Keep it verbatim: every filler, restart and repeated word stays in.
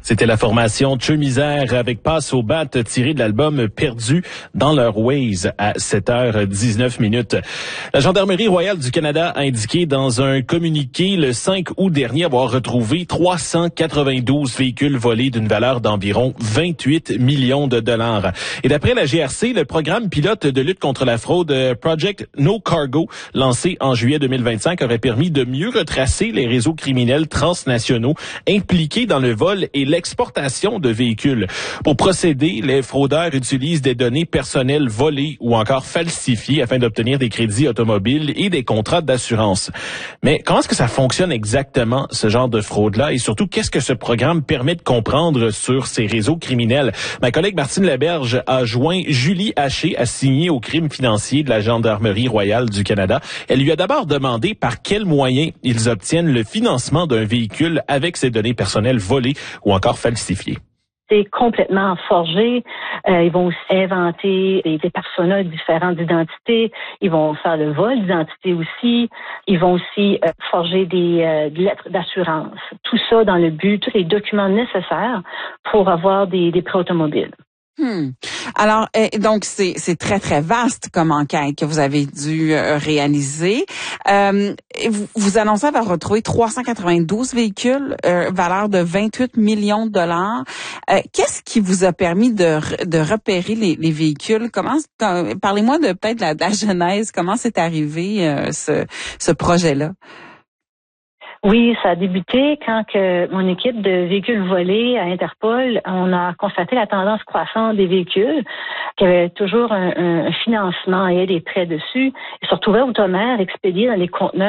C'était la formation Tcheu Misère avec Passe au bat tiré de l'album Perdu dans leur Waze à sept heures dix-neuf minutes. La Gendarmerie royale du Canada a indiqué dans un communiqué le cinq août dernier avoir retrouvé trois cent quatre-vingt-douze véhicules volés d'une valeur d'environ vingt-huit millions de dollars. Et d'après la G R C, le programme pilote de lutte contre la fraude Project No Cargo, lancé en juillet deux mille vingt-cinq, aurait permis de mieux retracer les réseaux criminels transnationaux impliqués dans le vol et l'exportation de véhicules. Pour procéder, les fraudeurs utilisent des données personnelles volées ou encore falsifiées afin d'obtenir des crédits automobiles et des contrats d'assurance. Mais comment est-ce que ça fonctionne exactement, ce genre de fraude-là? Et surtout, qu'est-ce que ce programme permet de comprendre sur ces réseaux criminels? Ma collègue Martine Laberge a joint Julie Haché, assignée aux crimes financiers de la Gendarmerie royale du Canada. Elle lui a d'abord demandé par quels moyens ils obtiennent le financement d'un véhicule avec ces données personnelles volées ou encore falsifié. C'est complètement forgé. Euh, ils vont aussi inventer des, des personas différentes d'identité. Ils vont faire le vol d'identité aussi. Ils vont aussi euh, forger des, euh, des lettres d'assurance. Tout ça dans le but, tous les documents nécessaires pour avoir des, des prêts automobiles. Hmm. Alors, eh, donc, c'est, c'est très, très vaste comme enquête que vous avez dû euh, réaliser. Euh, vous, vous annoncez avoir retrouvé trois cent quatre-vingt-douze véhicules, euh, valeur de vingt-huit millions de dollars. Euh, qu'est-ce qui vous a permis de, de repérer les, les véhicules? Comment, quand, parlez-moi de peut-être de la, de la genèse. Comment c'est arrivé euh, ce, ce projet-là? Oui, ça a débuté quand que mon équipe de véhicules volés à Interpol, on a constaté la tendance croissante des véhicules, qu'il y avait toujours un, un financement et des prêts dessus. Ils se retrouvaient au tonnerre expédiés dans les conteneurs